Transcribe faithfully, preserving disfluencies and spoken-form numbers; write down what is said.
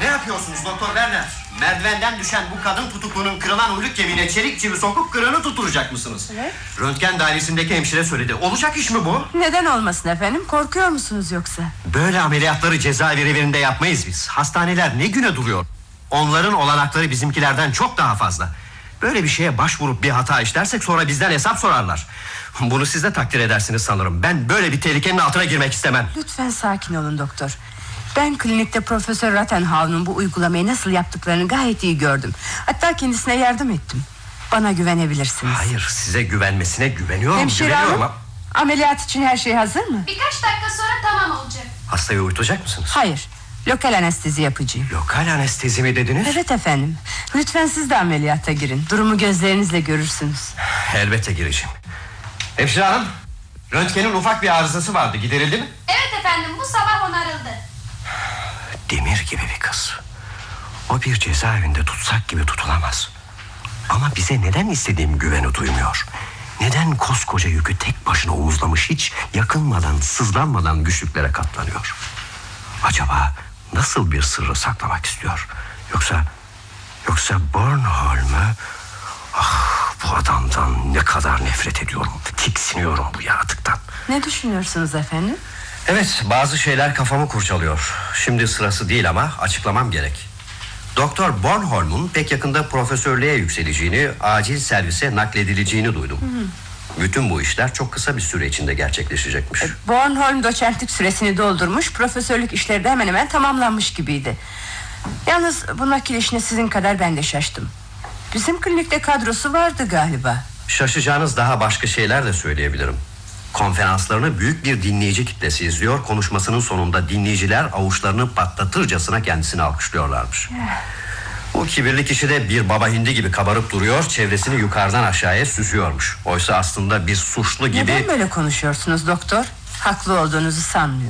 Ne yapıyorsunuz Doktor Werner? Merdivenden düşen bu kadın tutuklunun kırılan uyluk kemiğine çelik çivi sokup kırığını tutturacak mısınız? Evet. Röntgen dairesindeki hemşire söyledi. Olacak iş mi bu? Neden olmasın efendim? Korkuyor musunuz yoksa? Böyle ameliyatları cezaevi evinde yapmayız biz. Hastaneler ne güne duruyor? Onların olanakları bizimkilerden çok daha fazla. Böyle bir şeye başvurup bir hata işlersek sonra bizden hesap sorarlar. Bunu siz de takdir edersiniz sanırım. Ben böyle bir tehlikenin altına girmek istemem. Lütfen sakin olun doktor. Ben klinikte Profesör Rattenhau'nun bu uygulamayı nasıl yaptıklarını gayet iyi gördüm. Hatta kendisine yardım ettim. Bana güvenebilirsiniz. Hayır, size güvenmesine güveniyorum. Hemşire güveniyorum hanım, ama... ameliyat için her şey hazır mı? Birkaç dakika sonra tamam olacak. Hastayı uyutacak mısınız? Hayır, lokal anestezi yapacağım. Lokal anestezi mi dediniz? Evet efendim. Lütfen siz de ameliyata girin. Durumu gözlerinizle görürsünüz. Elbette gireceğim. Hemşire hanım, röntgenin ufak bir arızası vardı, giderildi mi? Evet efendim, bu sabah onarıldı. Demir gibi bir kız. O bir cezaevinde tutsak gibi tutulamaz. Ama bize neden istediğim güveni duymuyor? Neden koskoca yükü tek başına omuzlamış, hiç yakınmadan, sızlanmadan güçlüklere katlanıyor? Acaba nasıl bir sırrı saklamak istiyor? Yoksa Yoksa Bornholm'u... Ah, bu adamdan ne kadar nefret ediyorum. Tiksiniyorum bu yaratıktan. Ne düşünüyorsunuz efendim? Evet, bazı şeyler kafamı kurcalıyor. Şimdi sırası değil ama açıklamam gerek. Doktor Bornholm'un pek yakında profesörlüğe yükseleceğini, acil servise nakledileceğini duydum. Hı hı. Bütün bu işler çok kısa bir süre içinde gerçekleşecekmiş. Bornholm doçentlik süresini doldurmuş, profesörlük işleri de hemen hemen tamamlanmış gibiydi. Yalnız bu nakil işine sizin kadar ben de şaştım. Bizim klinikte kadrosu vardı galiba. Şaşacağınız daha başka şeyler de söyleyebilirim. Konferanslarını büyük bir dinleyici kitlesi izliyor. Konuşmasının sonunda dinleyiciler avuçlarını patlatırcasına kendisini alkışlıyorlarmış. Bu kibirli kişi de bir baba hindi gibi kabarıp duruyor, çevresini yukarıdan aşağıya süsüyormuş. Oysa aslında bir suçlu gibi... Neden böyle konuşuyorsunuz doktor? Haklı olduğunuzu sanmıyorum.